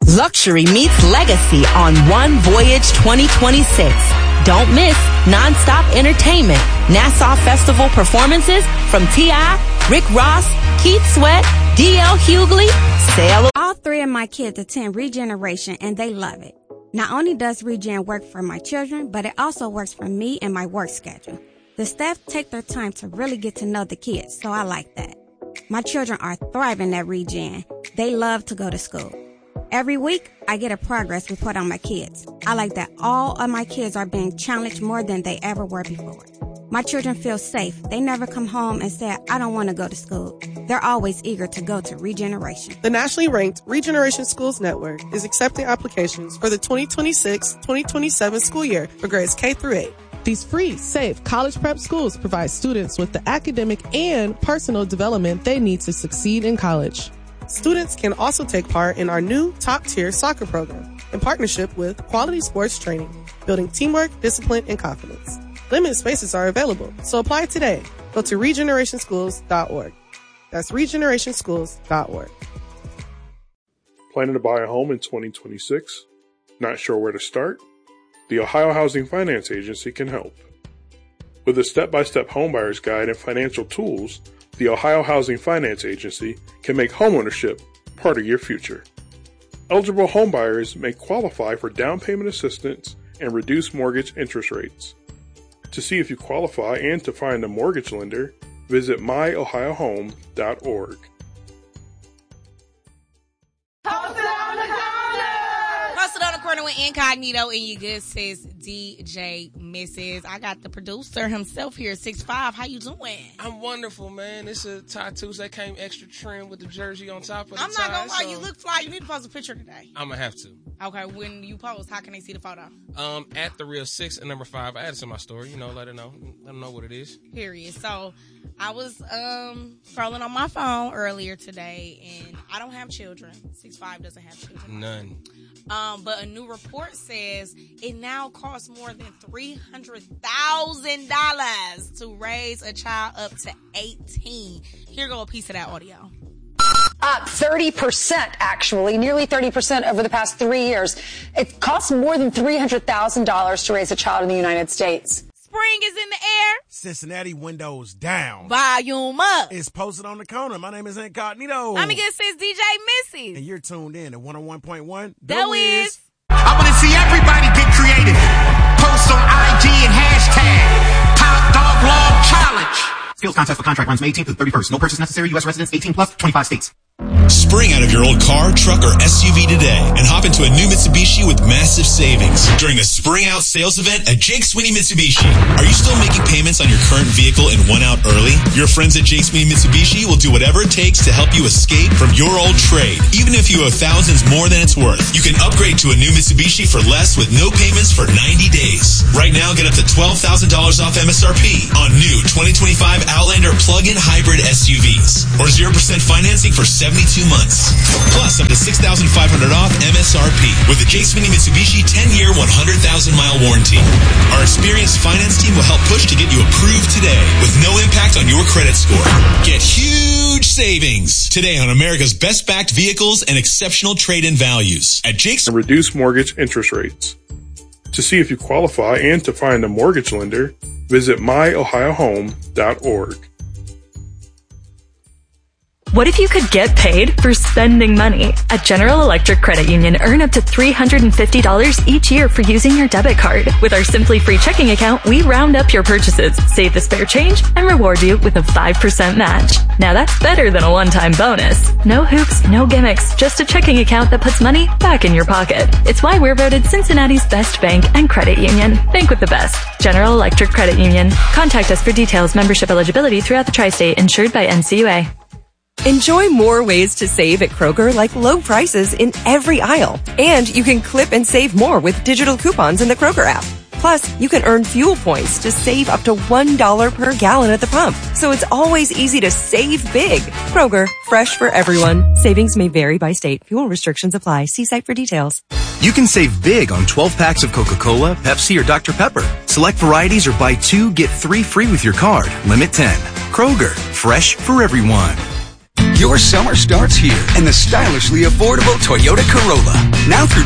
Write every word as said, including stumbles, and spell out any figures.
Luxury meets legacy on One Voyage twenty twenty-six. Don't miss non-stop entertainment, Nassau Festival performances from T I, Rick Ross, Keith Sweat, D L Hughley, Sail. All three of my kids attend Regeneration and they love it. Not only does Regen work for my children, but it also works for me and my work schedule. The staff take their time to really get to know the kids, so I like that. My children are thriving at Regen. They love to go to school. Every week, I get a progress report on my kids. I like that all of my kids are being challenged more than they ever were before. My children feel safe. They never come home and say, I don't want to go to school. They're always eager to go to Regeneration. The nationally ranked Regeneration Schools Network is accepting applications for the twenty twenty-six twenty twenty-seven school year for grades K through eight. These free, safe college prep schools provide students with the academic and personal development they need to succeed in college. Students can also take part in our new top-tier soccer program in partnership with Quality Sports Training, building teamwork, discipline, and confidence. Limited spaces are available, so apply today. Go to regeneration schools dot org. That's regeneration schools dot org. Planning to buy a home in twenty twenty-six? Not sure where to start? The Ohio Housing Finance Agency can help. With a step-by-step homebuyer's guide and financial tools, the Ohio Housing Finance Agency can make homeownership part of your future. Eligible homebuyers may qualify for down payment assistance and reduced mortgage interest rates. To see if you qualify and to find a mortgage lender, visit my ohio home dot org. Posted on the corner with Incognito and your good sis D J Missus I got the producer himself here, six five. How you doing? I'm wonderful, man. It's a tie Tuesday. Came extra trim with the jersey on top of the I'm tie. not gonna lie, so you look fly. You need to post a picture today. I'm gonna have to. Okay, when you post, how can they see the photo? Um, at the real six and number five. I added to my story. You know, let her know. Let them know what it is. Period. So I was um scrolling on my phone earlier today, and I don't have children. six five doesn't have children. None. Um, but a new report says it now costs more than three hundred thousand dollars to raise a child up to eighteen. Here go a piece of that audio. Up thirty percent, actually, nearly thirty percent over the past three years. It costs more than three hundred thousand dollars to raise a child in the United States. Spring is in the air. Cincinnati windows down. Volume up. It's posted on the corner. My name is Incognito. I'm your sis D J Missus And you're tuned in at one oh one point one. The Wiz. I want to see everybody get creative. Post on I G and hashtag Top Dog Law Challenge. Skills contest for contract runs May eighteenth to the thirty-first. No purchase necessary. U S residents eighteen plus, twenty-five states. Spring out of your old car, truck, or S U V today and hop into a new Mitsubishi with massive savings during the Spring Out sales event at Jake Sweeney Mitsubishi. Are you still making payments on your current vehicle and one out early? Your friends at Jake Sweeney Mitsubishi will do whatever it takes to help you escape from your old trade. Even if you owe thousands more than it's worth, you can upgrade to a new Mitsubishi for less with no payments for ninety days. Right now, get up to twelve thousand dollars off M S R P on new twenty twenty-five Outlander plug-in hybrid S U Vs or zero percent financing for seventy-two months. Plus, up to six thousand five hundred dollars off M S R P with the Jake Sweeney Mitsubishi ten-year, one hundred thousand mile warranty. Our experienced finance team will help push to get you approved today with no impact on your credit score. Get huge savings today on America's best-backed vehicles and exceptional trade-in values at Jake's. And reduce mortgage interest rates. To see if you qualify and to find a mortgage lender, visit my ohio home dot org. What if you could get paid for spending money? At General Electric Credit Union, earn up to three hundred fifty dollars each year for using your debit card. With our Simply Free checking account, we round up your purchases, save the spare change, and reward you with a five percent match. Now that's better than a one-time bonus. No hoops, no gimmicks, just a checking account that puts money back in your pocket. It's why we're voted Cincinnati's best bank and credit union. Bank with the best. General Electric Credit Union. Contact us for details. Membership eligibility throughout the tri-state. Insured by N C U A. Enjoy more ways to save at Kroger, like low prices in every aisle. And you can clip and save more with digital coupons in the Kroger app. Plus, you can earn fuel points to save up to one dollar per gallon at the pump. So it's always easy to save big. Kroger, fresh for everyone. Savings may vary by state. Fuel restrictions apply. See site for details. You can save big on twelve packs of Coca-Cola, Pepsi, or Doctor Pepper. Select varieties or buy two, get three free with your card. Limit ten. Kroger, fresh for everyone. Your summer starts here in the stylishly affordable Toyota Corolla. Now through